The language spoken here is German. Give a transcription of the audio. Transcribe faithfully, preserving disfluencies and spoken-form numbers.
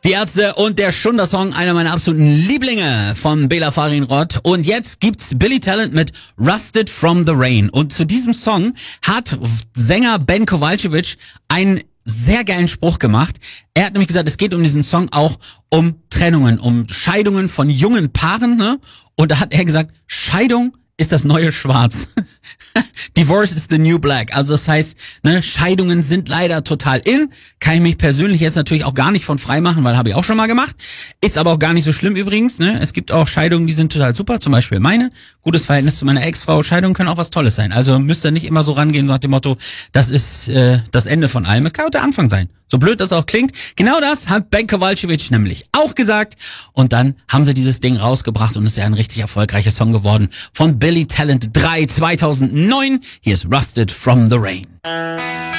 Die Ärzte und der Schunder-Song, einer meiner absoluten Lieblinge von Bela Farienrod. Und jetzt gibt's Billy Talent mit Rusted from the Rain. Und zu diesem Song hat Sänger Ben Kowalkiewicz einen sehr geilen Spruch gemacht. Er hat nämlich gesagt, es geht um diesen Song auch um Trennungen, um Scheidungen von jungen Paaren, ne? Und da hat er gesagt, Scheidung ist das neue Schwarz. Divorce is the new black. Also das heißt, ne, Scheidungen sind leider total in. Kann ich mich persönlich jetzt natürlich auch gar nicht von frei machen, weil habe ich auch schon mal gemacht. Ist aber auch gar nicht so schlimm übrigens. Ne? Es gibt auch Scheidungen, die sind total super. Zum Beispiel meine. Gutes Verhältnis zu meiner Ex-Frau. Scheidungen können auch was Tolles sein. Also müsst ihr nicht immer so rangehen nach dem Motto, das ist äh, das Ende von allem. Es kann auch der Anfang sein. So blöd das auch klingt. Genau das hat Ben Kowalkiewicz nämlich auch gesagt. Und dann haben sie dieses Ding rausgebracht und es ist ja ein richtig erfolgreicher Song geworden. Von Billy Talent drei zweitausendneun. Hier ist Rusted from the Rain.